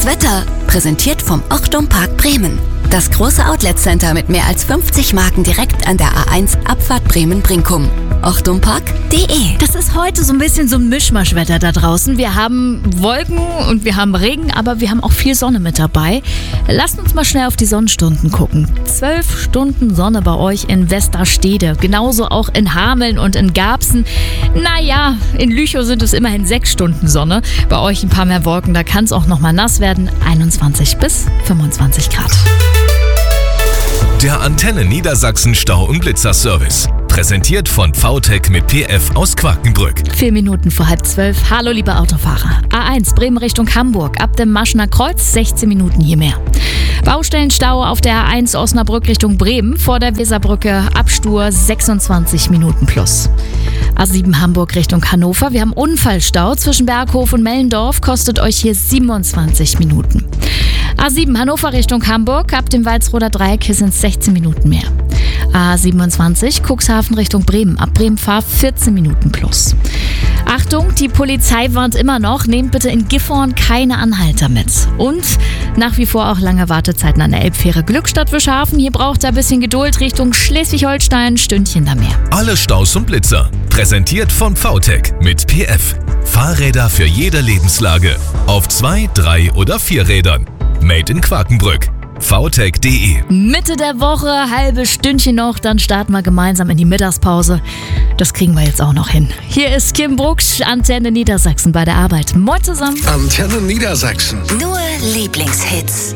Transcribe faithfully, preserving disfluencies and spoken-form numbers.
Wetter, präsentiert vom Ochtum Park Bremen. Das große Outlet-Center mit mehr als fünfzig Marken direkt an der A eins Abfahrt Bremen-Brinkum. ochtum park punkt de. Das ist heute so ein bisschen so ein Mischmaschwetter da draußen. Wir haben Wolken und wir haben Regen, aber wir haben auch viel Sonne mit dabei. Lasst uns mal schnell auf die Sonnenstunden gucken. Zwölf Stunden Sonne bei euch in Westerstede. Genauso auch in Hameln und in Garbsen. Naja, in Lüchow sind es immerhin sechs Stunden Sonne. Bei euch ein paar mehr Wolken, da kann es auch noch mal nass werden. einundzwanzig bis fünfundzwanzig Grad. Der Antenne Niedersachsen Stau- und Blitzerservice. Präsentiert von V T E C mit P F aus Quakenbrück. Vier Minuten vor halb zwölf. Hallo, liebe Autofahrer. A eins Bremen Richtung Hamburg. Ab dem Maschener Kreuz sechzehn Minuten hier mehr. Baustellenstau auf der A eins Osnabrück Richtung Bremen. Vor der Weserbrücke Abstur sechsundzwanzig Minuten plus. A sieben Hamburg Richtung Hannover. Wir haben Unfallstau zwischen Berghof und Mellendorf. Kostet euch hier siebenundzwanzig Minuten. A sieben Hannover Richtung Hamburg. Ab dem Walsroder Dreieck hier sind es sechzehn Minuten mehr. A siebenundzwanzig Cuxhaven Richtung Bremen. Ab Bremen fahr vierzehn Minuten plus. Achtung, die Polizei warnt immer noch, nehmt bitte in Gifhorn keine Anhalter mit. Und nach wie vor auch lange Wartezeiten an der Elbfähre Glückstadt-Wischhafen. Hier braucht ihr ein bisschen Geduld Richtung Schleswig-Holstein, Stündchen da mehr. Alle Staus und Blitzer. Präsentiert von V T E C mit P F. Fahrräder für jede Lebenslage. Auf zwei, drei oder vier Rädern. Made in Quakenbrück. v t e c punkt de. Mitte der Woche, halbe Stündchen noch, dann starten wir gemeinsam in die Mittagspause. Das kriegen wir jetzt auch noch hin. Hier ist Kim Brucksch, Antenne Niedersachsen bei der Arbeit. Moin zusammen. Antenne Niedersachsen. Nur Lieblingshits.